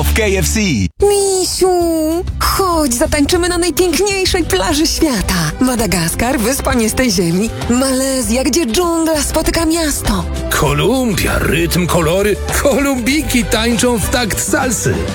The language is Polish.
w KFC. Misiu, chodź, zatańczymy na najpiękniejszej plaży świata. Madagaskar, wyspa nie z tej ziemi. Malezja, gdzie dżungla spotyka miasto. Kolumbia, rytm, kolory. Kolumbijki tańczą w takt salsy.